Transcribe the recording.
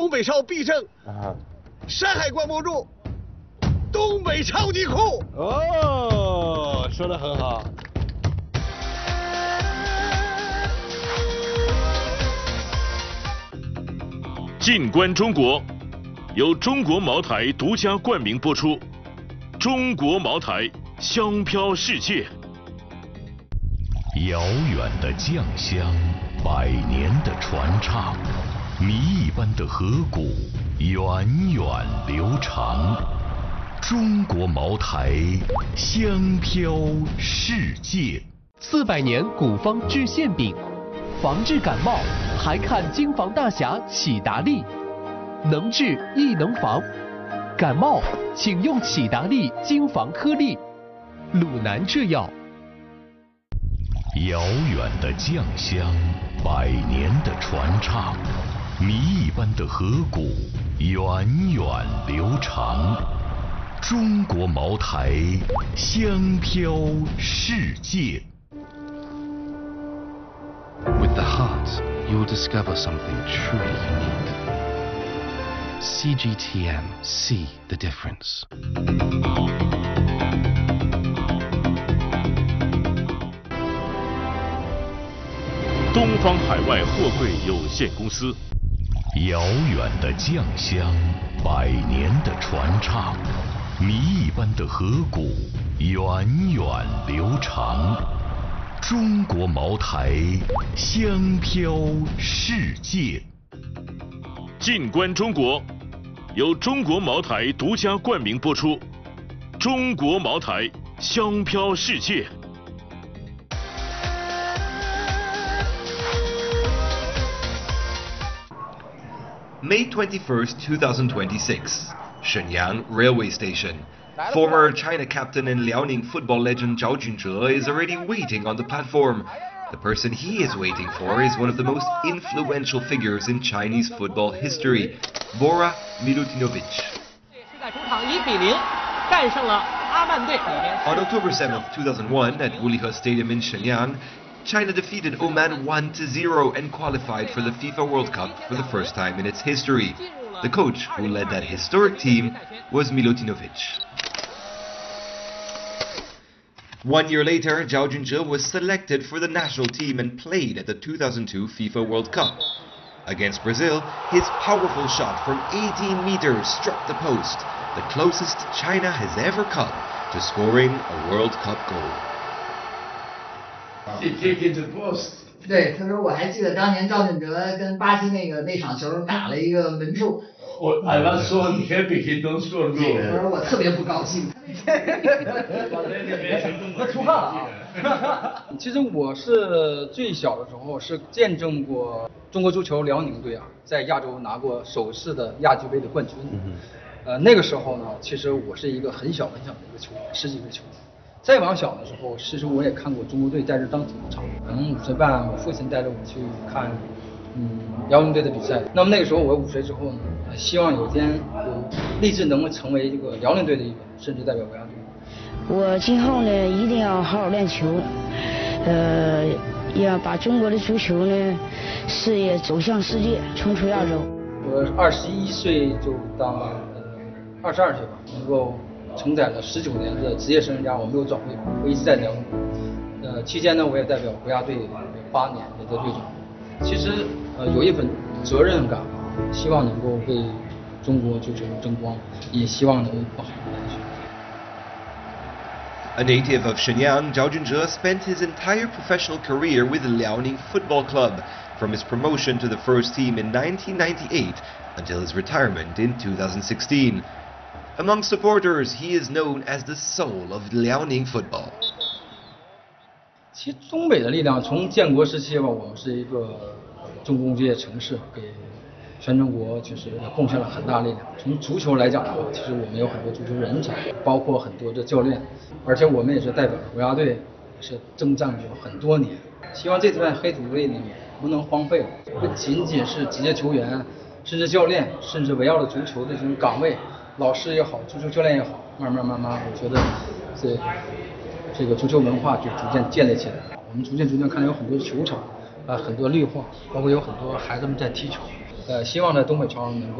东北超必胜山海关博住，东北超级酷。 哦，说得很好。 静观中国，由中国茅台独家冠名播出。中国茅台，香飘世界。 遥远的酱香，百年的传唱，谜一般的河谷，源远流长。中国茅台，香飘世界。 400年古方治馅饼，防治感冒还看京房大侠启达利，能治亦能防。感冒请用启达利京房颗粒，鲁南制药。 遥远的酱香，百年的传唱，谜一般的河谷，源远流长。中国茅台，香飘世界。 With the heart, you will discover something truly unique. CGTM, see the difference. 东方海外货柜有限公司。 遥远的酱香，百年的传唱，谜一般的河谷，源远流长。中国茅台，香飘世界。 静观中国，由中国茅台独家冠名播出。中国茅台，香飘世界。 May 21st, 2026, Shenyang Railway Station. Former China captain and Liaoning football legend Zhao Junzhe is already waiting on the platform. The person he is waiting for is one of the most influential figures in Chinese football history, Bora Milutinovic. On October 7th, 2001, at Wulihe Stadium in Shenyang, China defeated Oman 1-0 and qualified for the FIFA World Cup for the first time in its history. The coach who led that historic team was Milutinovic. 1 year later, Zhao Junzhe was selected for the national team and played at the 2002 FIFA World Cup. Against Brazil, his powerful shot from 18 meters struck the post, the closest China has ever come to scoring a World Cup goal. He kicked into the post. 对，他说我还记得当年赵俊哲跟巴西那场球打了一个门柱。 俺妈说你别比心都说过。 我说我特别不高兴。 我出汗了啊！其实我是最小的时候是见证过中国足球辽宁队啊，在亚洲拿过首次的亚俱杯的冠军。那个时候呢，其实我是一个很小的一个球员，10几岁球员。再往小的时候，其实我也看过中国队在这当主场，可能5岁半，我父亲带着我去看，辽宁队的比赛。那么那个时候我5岁之后呢，希望有一天立志能够成为这个辽宁队的一员，甚至代表国家队。 我今后呢一定要好好练球，要把中国的足球呢事业走向世界，冲出亚洲。 我21岁就当了，22岁吧，能够承载了19年的职业生涯，我没有转会，我一直在辽宁。期间呢，我也代表国家队8年，也做队长。其实有一份责任感，希望能够为中国足球争光，也希望能不好的来去。 A native of Shenyang, Zhao Junzhe spent his entire professional career with Liaoning Football Club, from his promotion to the first team in 1998 until his retirement in 2016. Among supporters, he is known as the soul of Liaoning football. 其实东北的力量从建国时期吧，我们是一个重工业城市，给全中国就是贡献了很大力量。从足球来讲的话，其实我们有很多足球人才，包括很多的教练，而且我们也是代表了国家队，是征战过很多年。希望这段黑土地呢不能荒废了，不仅仅是职业球员，甚至教练，甚至围绕着足球的这种岗位，老师也好，足球教练也好，慢慢，我觉得这个足球文化就逐渐建立起来了。我们逐渐看到有很多球场，很多绿化，包括有很多孩子们在踢球。希望在东北超能够